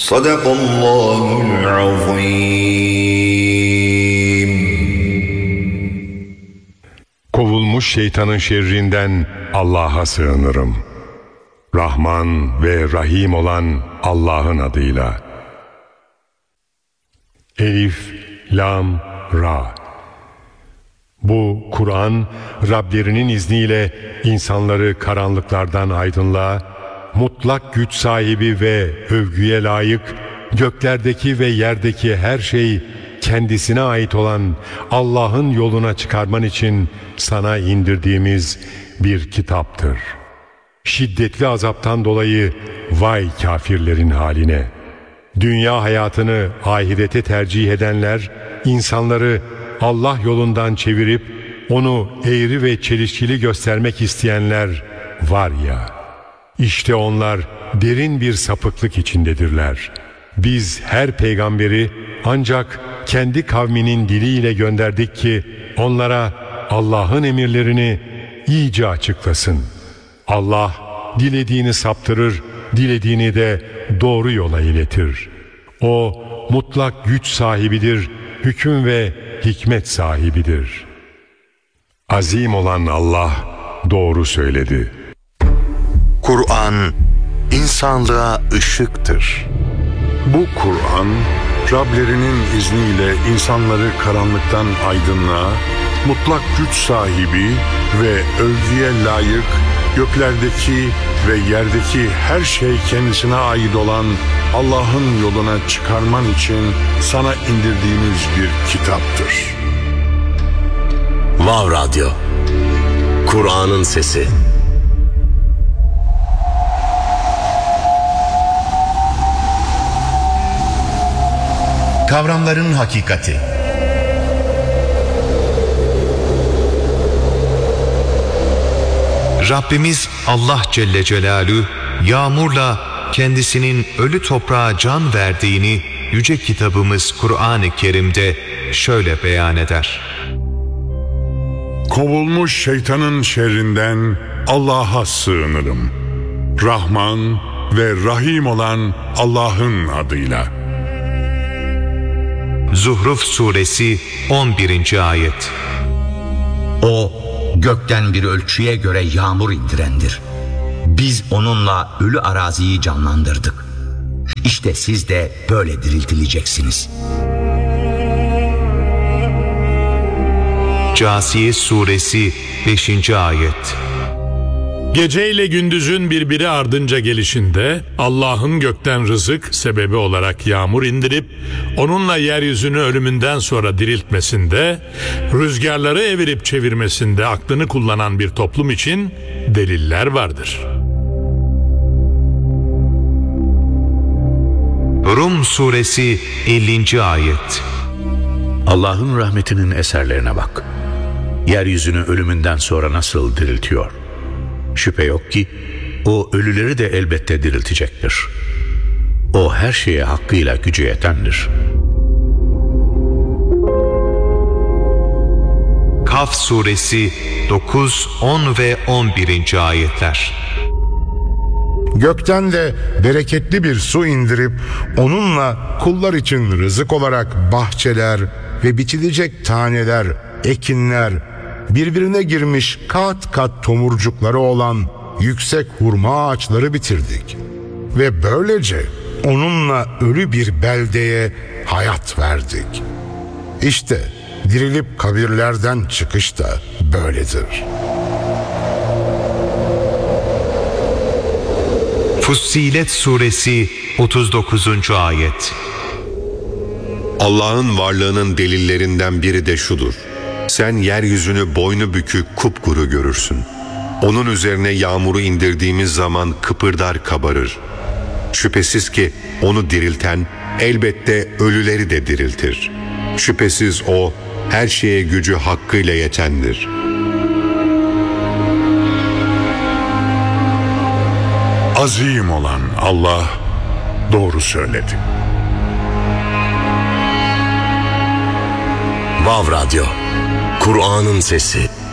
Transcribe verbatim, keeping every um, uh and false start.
Sadakallahul azim. Kovulmuş şeytanın şerrinden Allah'a sığınırım. Rahman ve Rahim olan Allah'ın adıyla. Elif, Lam, Ra. Bu Kur'an, Rablerinin izniyle insanları karanlıklardan aydınlığa, mutlak güç sahibi ve övgüye layık, göklerdeki ve yerdeki her şey kendisine ait olan Allah'ın yoluna çıkarman için sana indirdiğimiz bir kitaptır. Şiddetli azaptan dolayı vay kafirlerin haline. Dünya hayatını ahirete tercih edenler, insanları Allah yolundan çevirip onu eğri ve çelişkili göstermek isteyenler var ya, işte onlar derin bir sapıklık içindedirler. Biz her peygamberi ancak kendi kavminin diliyle gönderdik ki onlara Allah'ın emirlerini iyice açıklasın. Allah dilediğini saptırır, dilediğini de doğru yola iletir. O mutlak güç sahibidir, hüküm ve hikmet sahibidir. Azim olan Allah doğru söyledi. Kur'an insanlığa ışıktır. Bu Kur'an, Rablerinin izniyle insanları karanlıktan aydınlığa, mutlak güç sahibi ve övgüye layık, göklerdeki ve yerdeki her şey kendisine ait olan Allah'ın yoluna çıkarman için sana indirdiğimiz bir kitaptır. Vav Radyo, Kur'an'ın sesi. Kavramların hakikati. Rabbimiz Allah Celle Celaluhu yağmurla kendisinin ölü toprağa can verdiğini yüce kitabımız Kur'an-ı Kerim'de şöyle beyan eder. Kovulmuş şeytanın şerrinden Allah'a sığınırım. Rahman ve Rahim olan Allah'ın adıyla. Zuhruf Suresi on birinci ayet. O gökten bir ölçüye göre yağmur indirendir. Biz onunla ölü araziyi canlandırdık. İşte siz de böyle diriltileceksiniz. Câsiye Suresi beşinci ayet. Gece ile gündüzün birbiri ardınca gelişinde Allah'ın gökten rızık sebebi olarak yağmur indirip onunla yeryüzünü ölümünden sonra diriltmesinde, rüzgarları evirip çevirmesinde aklını kullanan bir toplum için deliller vardır. Rum Suresi ellinci ayet. Allah'ın rahmetinin eserlerine bak. Yeryüzünü ölümünden sonra nasıl diriltiyor? Şüphe yok ki o ölüleri de elbette diriltecektir. O her şeye hakkıyla gücü yetendir. Kaf Suresi dokuz, on ve on birinci ayetler. Gökten de bereketli bir su indirip onunla kullar için rızık olarak bahçeler ve biçilecek taneler, ekinler, birbirine girmiş kat kat tomurcukları olan yüksek hurma ağaçları bitirdik. Ve böylece onunla ölü bir beldeye hayat verdik. İşte dirilip kabirlerden çıkış da böyledir. Fussilet Suresi otuz dokuzuncu ayet. Allah'ın varlığının delillerinden biri de şudur. Sen yeryüzünü boynu bükük kupkuru görürsün. Onun üzerine yağmuru indirdiğimiz zaman kıpırdar kabarır. Şüphesiz ki onu dirilten elbette ölüleri de diriltir. Şüphesiz o her şeye gücü hakkıyla yetendir. Azim olan Allah doğru söyledi. Vav Radyo, Kur'an'ın sesi.